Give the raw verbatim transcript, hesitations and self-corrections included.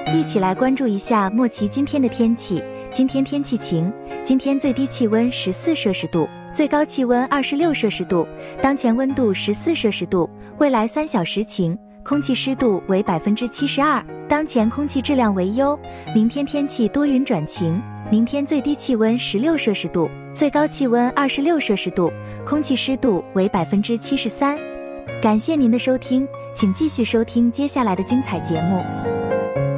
一起来关注一下莫奇今天的天气。今天天气晴，今天最低气温十四摄氏度，最高气温二十六摄氏度，当前温度十四摄氏度，未来三小时晴，空气湿度为百分之七十二，当前空气质量为优。明天天气多云转晴，明天最低气温十六摄氏度，最高气温二十六摄氏度，空气湿度为百分之七十三。感谢您的收听，请继续收听接下来的精彩节目。